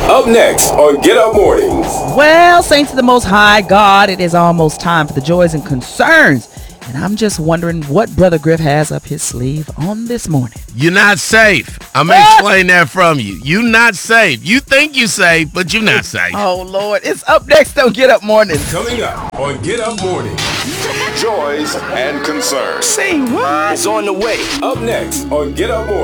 Up next on Get Up Mornings. Well, saints of the Most High God, it is almost time for the joys and concerns. And I'm just wondering what Brother Griff has up his sleeve on this morning. You're not safe. I'm going to explain that from you. You're not safe. You think you're safe, but you're not safe. Oh, Lord. It's up next on Get Up Mornings. Coming up on Get Up Mornings. Joys and concerns. Say what? It's on the way. Up next on Get Up Mornings.